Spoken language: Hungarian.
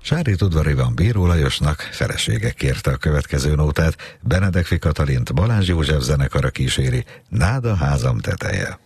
Sárítudvariban Bíró Lajosnak felesége kérte a következő nótát, Benedekfi Katalint Balázs József zenekara kíséri, Náda házam teteje.